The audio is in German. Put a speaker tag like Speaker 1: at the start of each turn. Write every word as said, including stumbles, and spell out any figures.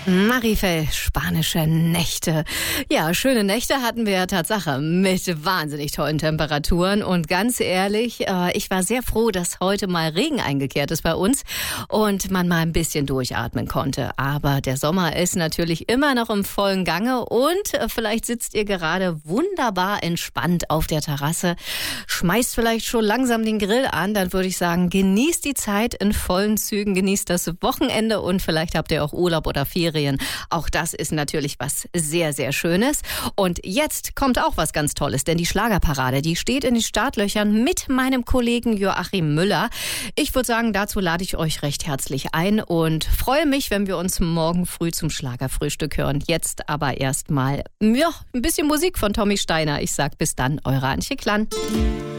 Speaker 1: Marifel, spanische Nächte. Ja, schöne Nächte hatten wir ja Tatsache mit wahnsinnig tollen Temperaturen. Und ganz ehrlich, ich war sehr froh, dass heute mal Regen eingekehrt ist bei uns und man mal ein bisschen durchatmen konnte. Aber der Sommer ist natürlich immer noch im vollen Gange und vielleicht sitzt ihr gerade wunderbar entspannt auf der Terrasse, schmeißt vielleicht schon langsam den Grill an. Dann würde ich sagen, genießt die Zeit in vollen Zügen, genießt das Wochenende und vielleicht habt ihr auch Urlaub oder Ferien. Auch das ist natürlich was sehr, sehr Schönes. Und jetzt kommt auch was ganz Tolles, denn die Schlagerparade, die steht in den Startlöchern mit meinem Kollegen Joachim Müller. Ich würde sagen, dazu lade ich euch recht herzlich ein und freue mich, wenn wir uns morgen früh zum Schlagerfrühstück hören. Jetzt aber erstmal ja, ein bisschen Musik von Tommy Steiner. Ich sag bis dann, eure Antje Klann.